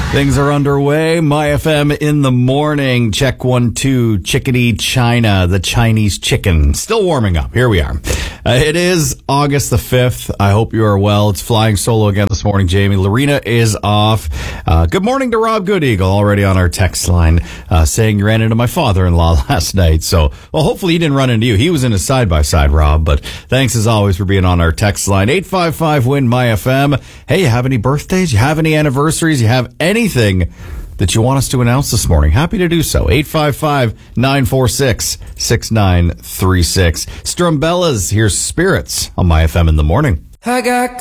Things are underway. My FM in the morning. Check 1, 2. Chickadee China, the Chinese chicken. Still warming up. Here we are. It is August the 5th. I hope you are well. It's flying solo again this morning, Jamie. Lorena is off. Good morning to Rob Goodeagle, already on our text line, saying you ran into my father-in-law last night. So, well, hopefully he didn't run into you. He was in a side-by-side, Rob. But thanks as always for being on our text line. 855-WIN-MY-FM. Hey, you have any birthdays? You have any anniversaries? You have anything that you want us to announce this morning? Happy to do so. 855-946-6936. Strumbella's Here's Spirits on My FM in the morning. I got